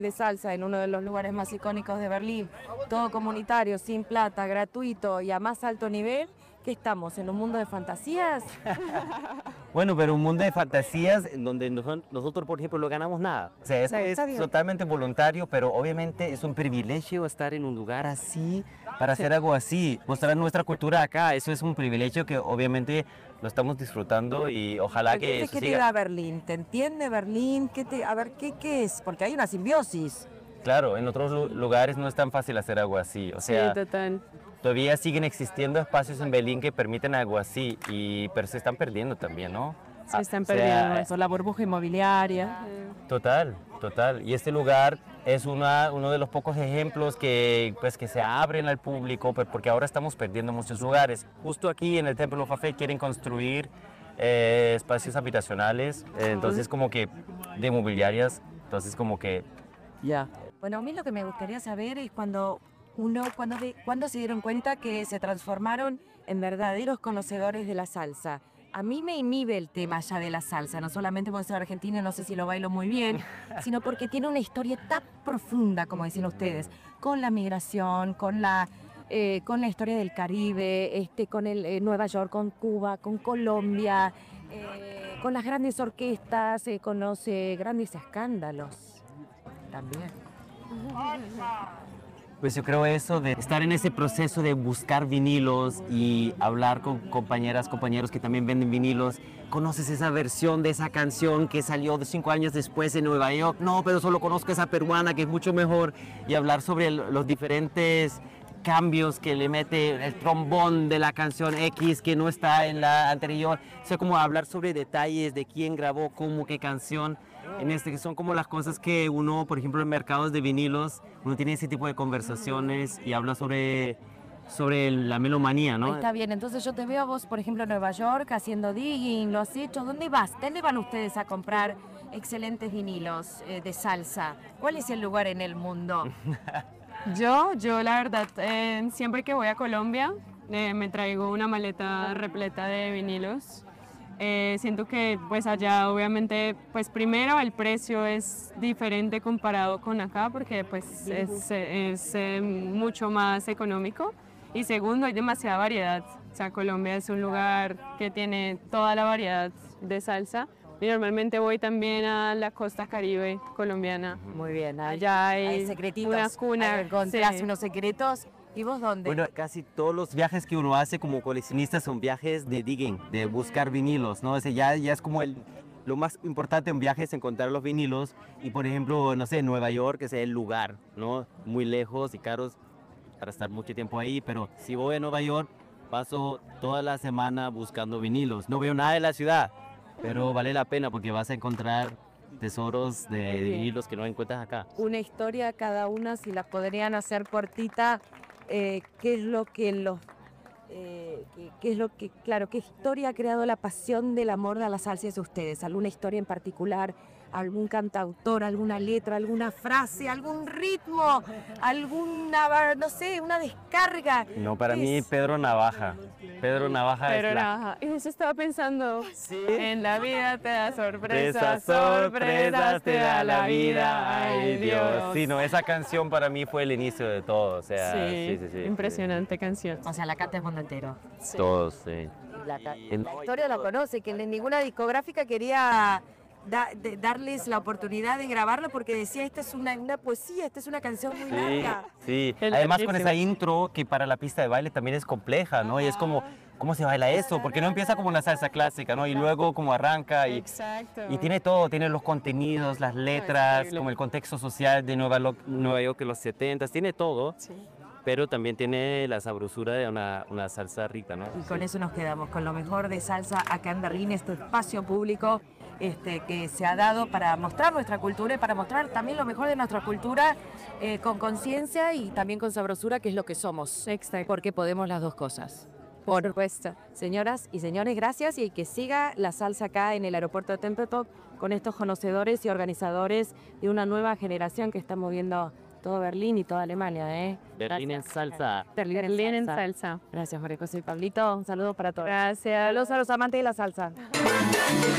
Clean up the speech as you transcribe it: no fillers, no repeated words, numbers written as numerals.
de salsa en uno de los lugares más icónicos de Berlín, todo comunitario, sin plata, gratuito y a más alto nivel, ¿qué estamos? ¿En un mundo de fantasías? Bueno, pero un mundo de fantasías en donde nosotros, por ejemplo, no ganamos nada. O sea, esto es Está bien. totalmente voluntario, pero obviamente es un privilegio estar en un lugar así, para hacer algo así, mostrar nuestra cultura acá. Eso es un privilegio que obviamente lo estamos disfrutando y ojalá que eso ¿Qué te siga. da Berlín? ¿Te entiende Berlín? A ver, ¿qué es? Porque hay una simbiosis. Claro, en otros lugares no es tan fácil hacer algo así. O sea, total. todavía siguen existiendo espacios en Berlín que permiten algo así, pero se están perdiendo también, ¿no? Se están O sea, perdiendo. Por la burbuja inmobiliaria. Total, total. Y este lugar es uno de los pocos ejemplos que se abren al público, porque ahora estamos perdiendo muchos lugares. Justo aquí en el Templo of Faith quieren construir espacios habitacionales, entonces como que de mobiliarias, entonces como que... Ya. Bueno, a mí lo que me gustaría saber es cuando se dieron cuenta que se transformaron en verdaderos conocedores de la salsa. A mí me inhibe el tema ya de la salsa, no solamente porque soy argentina y no sé si lo bailo muy bien, sino porque tiene una historia tan profunda, como dicen ustedes, con la migración, con la historia del Caribe, con Nueva York, con Cuba, con Colombia, con las grandes orquestas, con los grandes escándalos también. Pues yo creo eso de estar en ese proceso de buscar vinilos y hablar con compañeras, compañeros que también venden vinilos. ¿Conoces esa versión de esa canción que salió 5 años después en Nueva York? No, pero solo conozco esa peruana que es mucho mejor. Y hablar sobre los diferentes cambios que le mete el trombón de la canción X que no está en la anterior. O sea, como hablar sobre detalles de quién grabó, cómo, qué canción. Que son como las cosas que uno, por ejemplo, en mercados de vinilos, uno tiene ese tipo de conversaciones y habla sobre la melomanía, ¿no? Está bien, entonces yo te veo a vos, por ejemplo, en Nueva York, haciendo digging, lo has hecho. ¿Dónde vas? ¿Dónde van ustedes a comprar excelentes vinilos de salsa? ¿Cuál es el lugar en el mundo? Yo la verdad, siempre que voy a Colombia, me traigo una maleta repleta de vinilos. Siento que pues allá obviamente, pues primero el precio es diferente comparado con acá porque pues es mucho más económico y segundo hay demasiada variedad. O sea, Colombia es un lugar que tiene toda la variedad de salsa y normalmente voy también a la costa Caribe colombiana. Muy bien, Allá hay secretitos. una cuna. ¿Encontrás Sí. unos secretos? ¿Y vos dónde? Bueno, casi todos los viajes que uno hace como coleccionista son viajes de digging, de buscar vinilos, ¿no? O sea, ya es como lo más importante en viajes es encontrar los vinilos y, por ejemplo, no sé, Nueva York es el lugar, ¿no? Muy lejos y caros para estar mucho tiempo ahí, pero si voy a Nueva York, paso toda la semana buscando vinilos. No veo nada de la ciudad, pero vale la pena porque vas a encontrar tesoros de vinilos que no encuentras acá. Una historia cada una, si la podrían hacer cortita, qué es lo que claro, qué historia ha creado la pasión del amor de la salsa de ustedes, alguna historia en particular, algún cantautor, alguna letra, alguna frase, algún ritmo, alguna, no sé, una descarga. No, para mí Pedro Navaja. Pedro Navaja Pero es la... nada, y eso estaba pensando, Sí. en la vida te da Sorpresas, sorpresas, sorpresas te da la vida, ay Dios. Sí, no, esa canción para mí fue el inicio de todo, o sea, sí. Impresionante canción. O sea, la canta el mundo entero. Todos, sí. La historia la conoce, que ninguna discográfica quería darles la oportunidad de grabarlo porque decía, esta es una poesía, esta es una canción muy larga. Sí, Es además con larguísima. esa intro que para la pista de baile también es compleja, ¿no? Y es como, ¿cómo se baila eso? Porque no empieza como una salsa clásica, ¿no? Y luego como arranca y tiene todo, tiene los contenidos, las letras, como el contexto social de Nueva York de los 70s, tiene todo. Sí. Pero también tiene la sabrosura de una salsa rica, ¿no? Y con eso nos quedamos, con lo mejor de salsa acá en Berlín, este espacio público que se ha dado para mostrar nuestra cultura y para mostrar también lo mejor de nuestra cultura con conciencia y también con sabrosura, que es lo que somos. Exacto. Porque podemos las dos cosas. Por supuesto. Señoras y señores, gracias y que siga la salsa acá en el aeropuerto de Tempelhof con estos conocedores y organizadores de una nueva generación que está moviendo todo Berlín y toda Alemania, ¿eh? Berlín en salsa. Berlín en salsa. Gracias, Jorge José y Pablito. Un saludo para todos. Gracias. Saludos a los amantes de la salsa.